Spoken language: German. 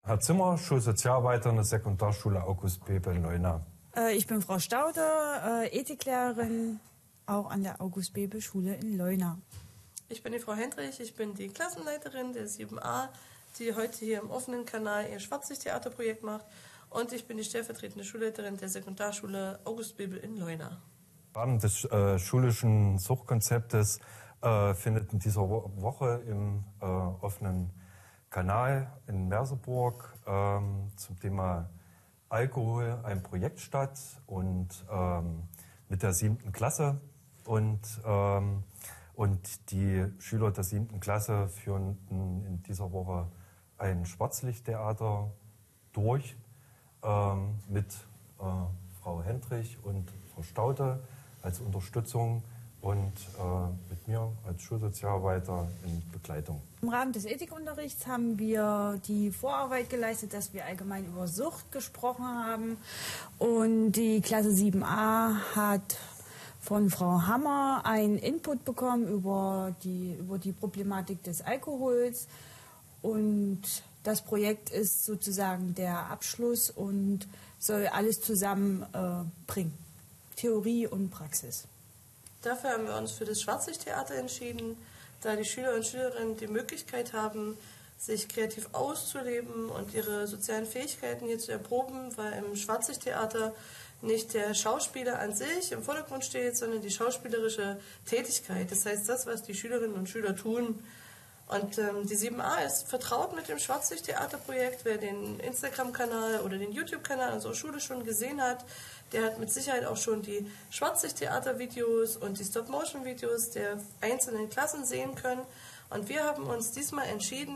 Herr Zimmer, Schulsozialarbeiter in der Sekundarschule August Bebel in Leuna. Ich bin Frau Staude, Ethiklehrerin, auch an der August Bebel Schule in Leuna. Ich bin die Frau Hendrich, ich bin die Klassenleiterin der 7a, die heute hier im offenen Kanal ihr Schwarzlicht-Theaterprojekt macht. Und ich bin die stellvertretende Schulleiterin der Sekundarschule August Bebel in Leuna. Im Rahmen des schulischen Suchtkonzeptes findet in dieser Woche im offenen Kanal in Merseburg zum Thema Alkohol ein Projekt statt und mit der 7. Klasse und die Schüler der 7. Klasse führen in dieser Woche ein Schwarzlichttheater durch mit Frau Hendrich und Frau Staude als Unterstützung und mit mir als Schulsozialarbeiter in Begleitung. Im Rahmen des Ethikunterrichts haben wir die Vorarbeit geleistet, dass wir allgemein über Sucht gesprochen haben. Und die Klasse 7a hat von Frau Hammer einen Input bekommen über die Problematik des Alkohols. Und das Projekt ist sozusagen der Abschluss und soll alles zusammenbringen, Theorie und Praxis. Dafür haben wir uns für das Schwarzlichttheater entschieden, da die Schüler und Schülerinnen die Möglichkeit haben, sich kreativ auszuleben und ihre sozialen Fähigkeiten hier zu erproben, weil im Schwarzlichttheater nicht der Schauspieler an sich im Vordergrund steht, sondern die schauspielerische Tätigkeit. Das heißt, das, was die Schülerinnen und Schüler tun. Und die 7a ist vertraut mit dem Schwarzlichttheaterprojekt. Wer den Instagram-Kanal oder den YouTube-Kanal unserer Schule schon gesehen hat, der hat mit Sicherheit auch schon die Schwarzlichttheater-Videos und die Stop-Motion-Videos der einzelnen Klassen sehen können. Und wir haben uns diesmal entschieden,